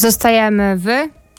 Zostajemy w...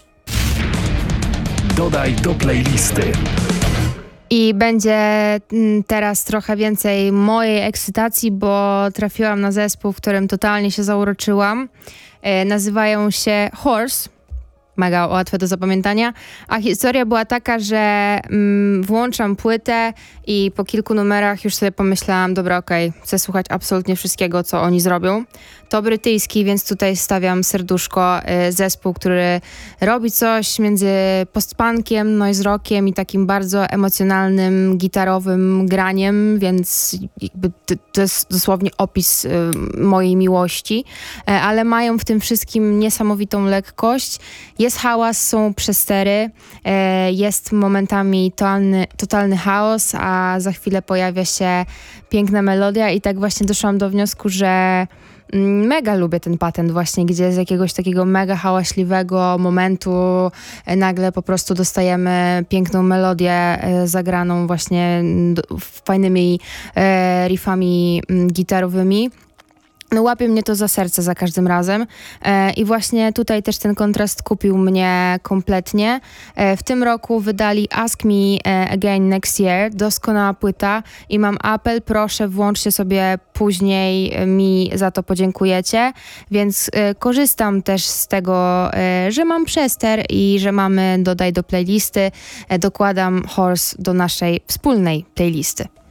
Dodaj do playlisty. I będzie teraz trochę więcej mojej ekscytacji, bo trafiłam na zespół, w którym totalnie się zauroczyłam. Nazywają się Horse. Mega łatwe do zapamiętania. A historia była taka, że włączam płytę i po kilku numerach już sobie pomyślałam, dobra, okej, chcę słuchać absolutnie wszystkiego, co oni zrobią. To brytyjski, więc tutaj stawiam serduszko. Zespół, który robi coś między postpunkiem, noise rockiem i takim bardzo emocjonalnym, gitarowym graniem, więc jakby to jest dosłownie opis mojej miłości. Ale mają w tym wszystkim niesamowitą lekkość. Jest hałas, są przestery, jest momentami totalny chaos, a za chwilę pojawia się piękna melodia i tak właśnie doszłam do wniosku, że mega lubię ten patent właśnie, gdzie z jakiegoś takiego mega hałaśliwego momentu nagle po prostu dostajemy piękną melodię zagraną właśnie fajnymi riffami gitarowymi. No, łapie mnie to za serce za każdym razem i właśnie tutaj też ten kontrast kupił mnie kompletnie. W tym roku wydali Ask Me Again Next Year, doskonała płyta i mam apel, proszę włączcie sobie później, mi za to podziękujecie, więc korzystam też z tego, że mam przester i że mamy dodaj do playlisty, dokładam Horse do naszej wspólnej playlisty.